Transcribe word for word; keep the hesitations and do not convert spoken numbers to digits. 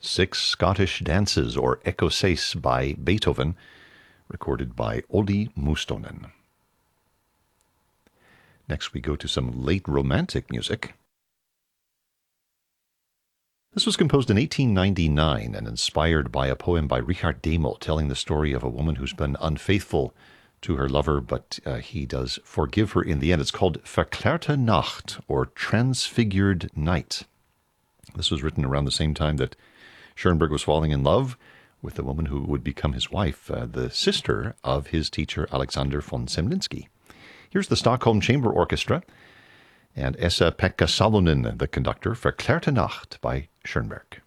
Six Scottish Dances, or Ekosseis, by Beethoven, recorded by Olli Mustonen. Next we go to some late Romantic music. This was composed in eighteen ninety-nine and inspired by a poem by Richard Demo telling the story of a woman who's been unfaithful to her lover, but uh, he does forgive her in the end. It's called Verklärte Nacht, or Transfigured Night. This was written around the same time that Schoenberg was falling in love with the woman who would become his wife, uh, the sister of his teacher Alexander von Semlinsky. Here's the Stockholm Chamber Orchestra and Esa-Pekka Salonen, the conductor, Verklärte Nacht by Schoenberg.